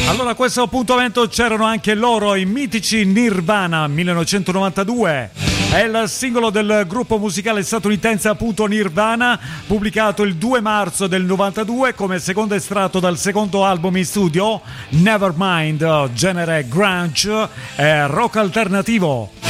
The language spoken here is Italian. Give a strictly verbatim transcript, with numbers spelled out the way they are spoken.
Allora, a questo appuntamento c'erano anche loro, i mitici Nirvana, millenovecentonovantadue. È il singolo del gruppo musicale statunitense, appunto Nirvana, pubblicato il due marzo del novantadue come secondo estratto dal secondo album in studio, Nevermind, genere grunge e rock alternativo.